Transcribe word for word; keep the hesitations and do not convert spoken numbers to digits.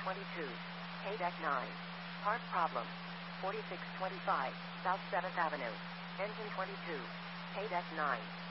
twenty-two. K-Deck nine. Part problem. forty-six twenty-five, South seventh Avenue. Engine twenty-two. K-Deck nine.